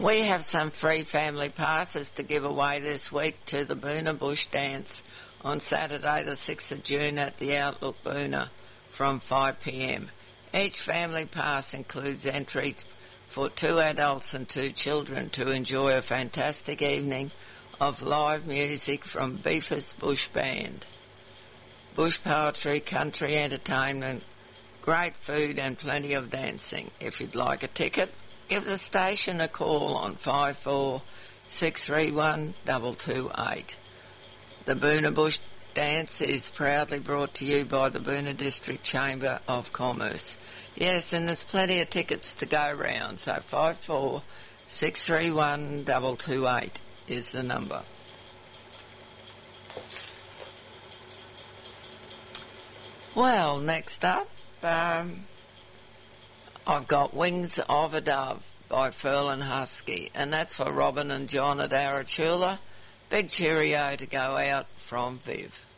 We have some free family passes to give away this week to the Boona Bush Dance on Saturday the 6th of June at the Outlook Boona from 5pm. Each family pass includes entry for 2 adults and 2 children to enjoy a fantastic evening of live music from Beefers Bush Band, bush poetry, country entertainment, great food and plenty of dancing. If you'd like a ticket, give the station a call on 54631228. The Boona Bush Dance is proudly brought to you by the Boona District Chamber of Commerce. Yes, and there's plenty of tickets to go round, so 54631228 is the number. Well, next up, I've got Wings of a Dove by Ferlin Husky, and that's for Robin and John at Arachula. Big cheerio to go out from Viv.